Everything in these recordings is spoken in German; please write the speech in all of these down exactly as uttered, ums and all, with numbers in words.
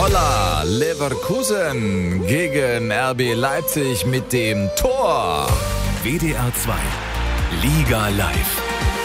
Holla, Leverkusen gegen R B Leipzig mit dem Tor. W D R zwei, Liga live.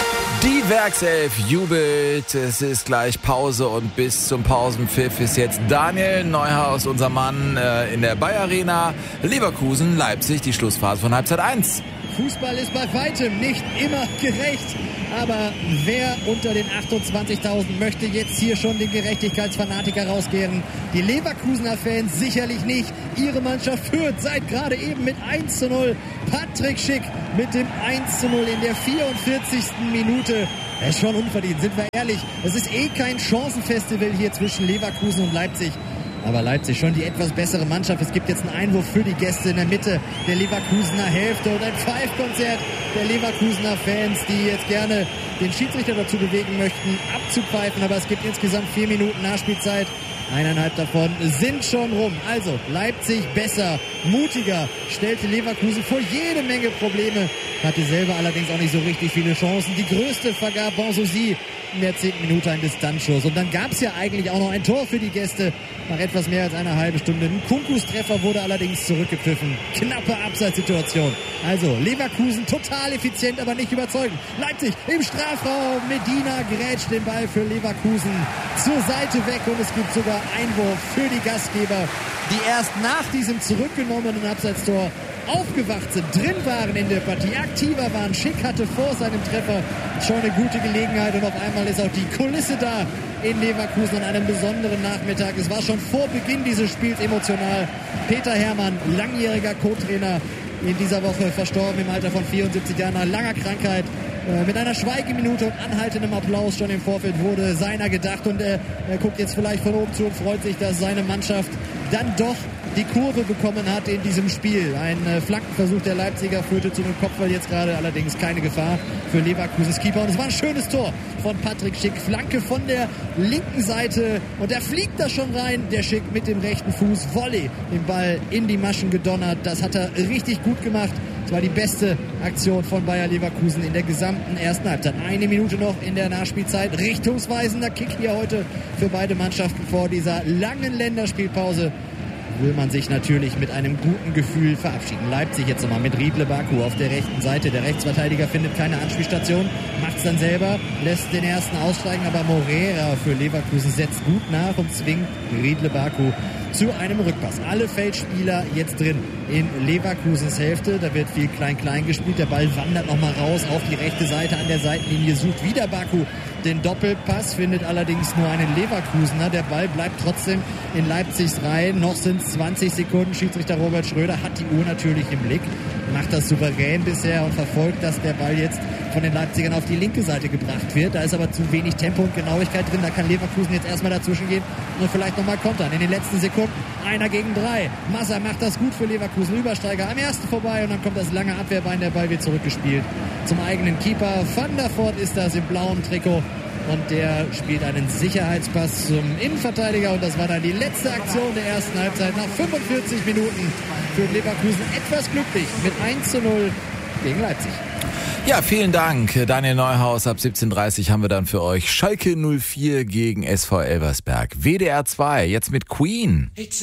Die Werkself jubelt, es ist gleich Pause und bis zum Pausenpfiff ist jetzt Daniel Neuhaus, unser Mann äh, in der Bayer Arena. Leverkusen, Leipzig, die Schlussphase von Halbzeit eins. Fußball ist bei weitem nicht immer gerecht, aber wer unter den achtundzwanzigtausend möchte jetzt hier schon den Gerechtigkeitsfanatiker rauskehren? Die Leverkusener Fans sicherlich nicht. Ihre Mannschaft führt seit gerade eben mit eins zu null. Patrick Schick mit dem eins zu null in der vierundvierzigsten Minute. Das ist schon unverdient, sind wir ehrlich. Es ist eh kein Chancenfestival hier zwischen Leverkusen und Leipzig. Aber Leipzig schon die etwas bessere Mannschaft. Es gibt jetzt einen Einwurf für die Gäste in der Mitte der Leverkusener Hälfte und ein Pfeifkonzert der Leverkusener Fans, die jetzt gerne den Schiedsrichter dazu bewegen möchten, abzupfeifen. Aber es gibt insgesamt vier Minuten Nachspielzeit. Eineinhalb davon sind schon rum. Also Leipzig besser, mutiger, stellte Leverkusen vor jede Menge Probleme, hatte selber allerdings auch nicht so richtig viele Chancen. Die größte vergab Bonsosi in der zehnten Minute ein Distanzschuss. Und dann gab es ja eigentlich auch noch ein Tor für die Gäste nach etwas mehr als einer halben Stunde. Ein Kunkus-Treffer wurde allerdings zurückgepfiffen. Knappe Abseitssituation. Also Leverkusen total effizient, aber nicht überzeugend. Leipzig im Strafraum. Medina grätscht den Ball für Leverkusen zur Seite weg und es gibt sogar Einwurf für die Gastgeber, die erst nach diesem zurückgenommenen Abseitstor aufgewacht sind, drin waren in der Partie, aktiver waren. Schick hatte vor seinem Treffer schon eine gute Gelegenheit und auf einmal ist auch die Kulisse da in Leverkusen an einem besonderen Nachmittag. Es war schon vor Beginn dieses Spiels emotional. Peter Herrmann, langjähriger Co-Trainer, in dieser Woche verstorben im Alter von vierundsiebzig Jahren nach langer Krankheit. Äh, mit einer Schweigeminute und anhaltendem Applaus schon im Vorfeld wurde seiner gedacht und er, er guckt jetzt vielleicht von oben zu und freut sich, dass seine Mannschaft dann doch die Kurve bekommen hat in diesem Spiel. Ein äh, Flankenversuch der Leipziger führte zu einem Kopfball jetzt gerade, allerdings keine Gefahr für Leverkusens Keeper. Und es war ein schönes Tor von Patrick Schick. Flanke von der linken Seite und er fliegt da schon rein. Der Schick mit dem rechten Fuß, Volley, den Ball in die Maschen gedonnert. Das hat er richtig gut gemacht. Das war die beste Aktion von Bayer Leverkusen in der gesamten ersten Halbzeit. Eine Minute noch in der Nachspielzeit. Richtungsweisender Kick hier heute für beide Mannschaften vor dieser langen Länderspielpause. Will man sich natürlich mit einem guten Gefühl verabschieden. Leipzig jetzt nochmal mit Riedle Baku auf der rechten Seite. Der Rechtsverteidiger findet keine Anspielstation, macht es dann selber, lässt den ersten aussteigen, aber Moreira für Leverkusen setzt gut nach und zwingt Riedle Baku zu einem Rückpass. Alle Feldspieler jetzt drin in Leverkusens Hälfte. Da wird viel Klein-Klein gespielt. Der Ball wandert nochmal raus auf die rechte Seite an der Seitenlinie. Sucht wieder Baku den Doppelpass, findet allerdings nur einen Leverkusener. Der Ball bleibt trotzdem in Leipzigs Reihen. Noch sind es zwanzig Sekunden. Schiedsrichter Robert Schröder hat die Uhr natürlich im Blick. Macht das souverän bisher und verfolgt, dass der Ball jetzt von den Leipzigern auf die linke Seite gebracht wird. Da ist aber zu wenig Tempo und Genauigkeit drin. Da kann Leverkusen jetzt erstmal dazwischen gehen und vielleicht nochmal kontern. In den letzten Sekunden einer gegen drei. Massa macht das gut für Leverkusen. Übersteiger am ersten vorbei und dann kommt das lange Abwehrbein. Der Ball wird zurückgespielt zum eigenen Keeper. Van der Voort ist das im blauen Trikot. Und der spielt einen Sicherheitspass zum Innenverteidiger. Und das war dann die letzte Aktion der ersten Halbzeit. Nach fünfundvierzig Minuten führt Leverkusen etwas glücklich mit eins zu null gegen Leipzig. Ja, vielen Dank, Daniel Neuhaus. Ab siebzehn Uhr dreißig haben wir dann für euch Schalke null vier gegen S V Elversberg. W D R zwei, jetzt mit Queen.